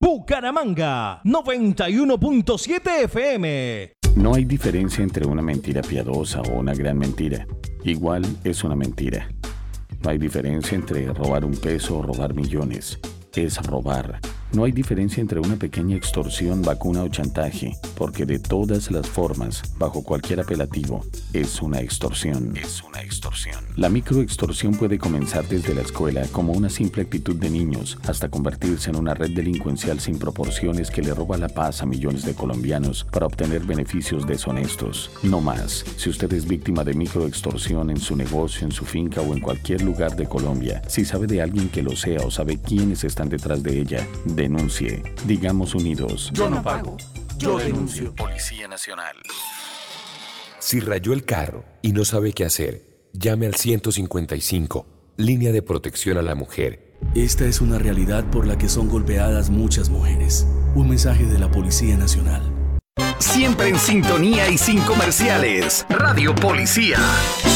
Bucaramanga, 91.7 FM. No hay diferencia entre una mentira piadosa o una gran mentira. Igual es una mentira. No hay diferencia entre robar un peso o robar millones. Es robar. No hay diferencia entre una pequeña extorsión, vacuna o chantaje, porque de todas las formas, bajo cualquier apelativo, es una extorsión. Es una extorsión. La microextorsión puede comenzar desde la escuela como una simple actitud de niños, hasta convertirse en una red delincuencial sin proporciones que le roba la paz a millones de colombianos para obtener beneficios deshonestos. No más. Si usted es víctima de microextorsión en su negocio, en su finca o en cualquier lugar de Colombia, si sabe de alguien que lo sea o sabe quiénes están detrás de ella, denuncie. Digamos unidos. Yo no pago. Yo denuncio. Policía Nacional. Si rayó el carro y no sabe qué hacer, llame al 155, línea de protección a la mujer. Esta es una realidad por la que son golpeadas muchas mujeres. Un mensaje de la Policía Nacional. Siempre en sintonía y sin comerciales. Radio Policía.